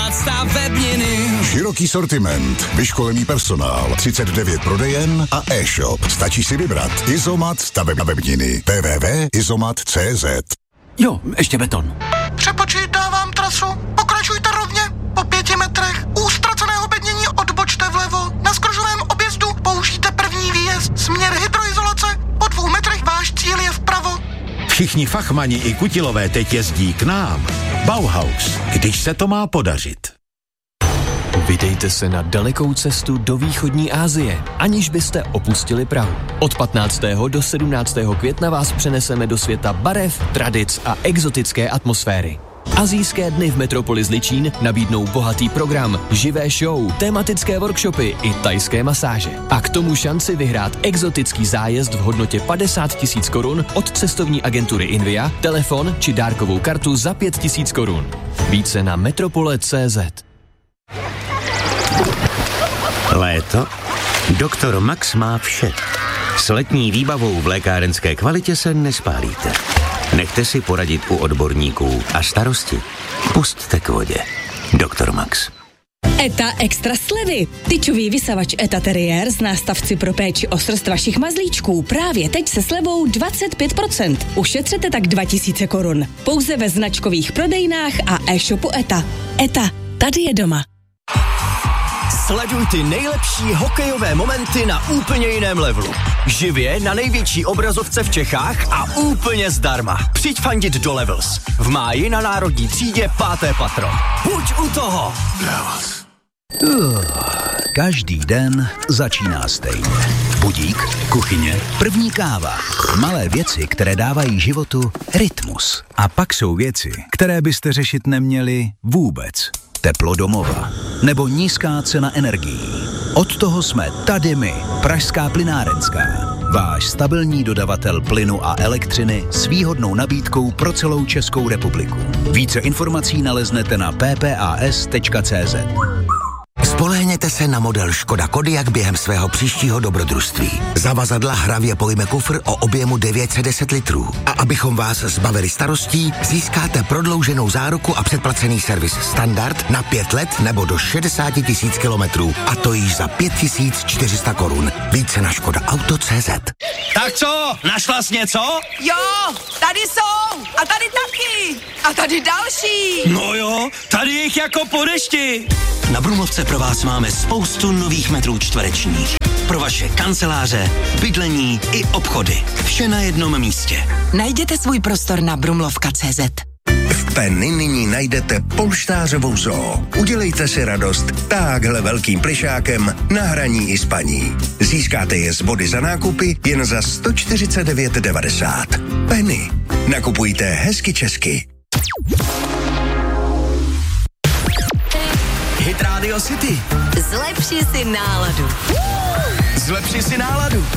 Izomat stavebniny. Široký sortiment, vyškolený personál, 39 prodejen a e-shop. Stačí si vybrat. Izomat stavebniny. www.izomat.cz. Jo, ještě beton. Přepočítávám trasu. Pokračujte rovně. Po 5 metrech. U ztraceného bednění odbočte vlevo. Na Skrožovém objezdu použijte první výjezd. Směr hydroizolace. Po 2 metrech váš cíl je vpravo. Všichni fachmani i kutilové teď jezdí k nám. Bauhaus, když se to má podařit. Vydejte se na dalekou cestu do východní Asie, aniž byste opustili Prahu. Od 15. do 17. května vás přeneseme do světa barev, tradic a exotické atmosféry. Asijské dny v metropoli Zličín nabídnou bohatý program, živé show, tematické workshopy i thajské masáže. A k tomu šanci vyhrát exotický zájezd v hodnotě 50 000 korun od cestovní agentury Invia, telefon či dárkovou kartu za 5 000 korun. Více na metropole.cz. Léto? Doktor Max má vše. S letní výbavou v lékárenské kvalitě se nespálíte. Nechte si poradit u odborníků a starosti pusťte k vodě. Doktor Max. ETA extra slevy. Tyčový vysavač ETA Terrier z nástavci pro péči o srst vašich mazlíčků právě teď se slevou 25%. Ušetřete tak 2000 korun. Pouze ve značkových prodejnách a e-shopu ETA. ETA, tady je doma. Sleduj ty nejlepší hokejové momenty na úplně jiném levelu. Živě na největší obrazovce v Čechách a úplně zdarma. Přijď fandit do Levels. V máji na Národní třídě 5. patro. Buď u toho! Každý den začíná stejně. Budík, kuchyně, první káva. Malé věci, které dávají životu rytmus. A pak jsou věci, které byste řešit neměli vůbec. Teplo domova nebo nízká cena energií. Od toho jsme tady my, Pražská plynárenská. Váš stabilní dodavatel plynu a elektřiny s výhodnou nabídkou pro celou Českou republiku. Více informací naleznete na ppas.cz. Spolehněte se na model Škoda Kodiaq během svého příštího dobrodružství. Zavazadla hravě pojme kufr o objemu 910 litrů. A abychom vás zbavili starostí, získáte prodlouženou záruku a předplacený servis standard na 5 let nebo do 60 000 kilometrů. A to již za 5400 korun. Více na škodaauto.cz. Tak co, našla jsi něco? Jo, tady jsou a tady taky a tady další. No jo, tady jich jako po dešti. Na Brumlovce pro vás máme spoustu nových metrů čtverečních. Pro vaše kanceláře, bydlení i obchody. Vše na jednom místě. Najděte svůj prostor na brumlovka.cz. V Penny nyní najdete polštářovou zoo. Udělejte si radost táhle velkým plišákem na hraní i spaní. Získáte je z body za nákupy jen za 149,90. Penny. Nakupujte hezky česky. Hit Radio City. Zlepši si náladu. Zlepši si náladu.